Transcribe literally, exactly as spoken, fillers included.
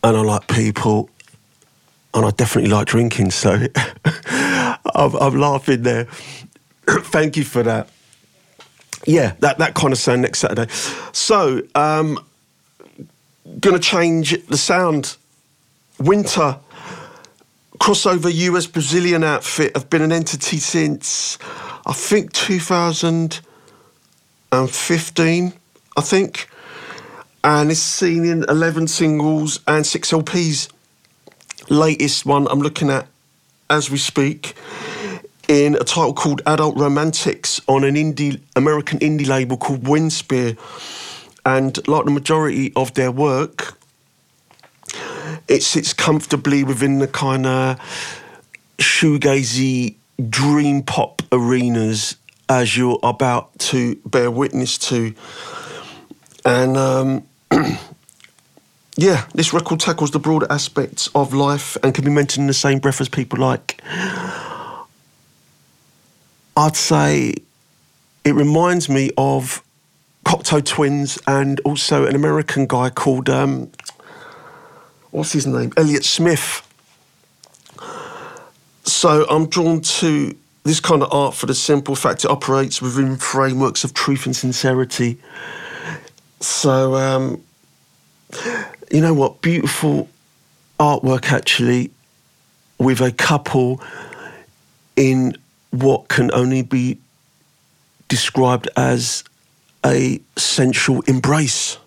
and I like people, and I definitely like drinking, so I'm, I'm laughing there. Thank you for that. Yeah, that, that kind of sound next Saturday. So, um, going to change the sound. Winter crossover U S Brazilian outfit have been an entity since, I think, two thousand fifteen, I think. And it's seen in eleven singles and six L Ps. Latest one I'm looking at as we speak, in a title called Adult Romantics on an indie American indie label called Windspear. And like the majority of their work, it sits comfortably within the kind of shoegazy dream pop arenas, as you're about to bear witness to. And um, yeah, this record tackles the broader aspects of life and can be mentioned in the same breath as people like, I'd say it reminds me of Cocteau Twins and also an American guy called, um, what's his name? Elliott Smith. So I'm drawn to this kind of art for the simple fact it operates within frameworks of truth and sincerity. So, um, you know what? Beautiful artwork, actually, with a couple in what can only be described as a sensual embrace.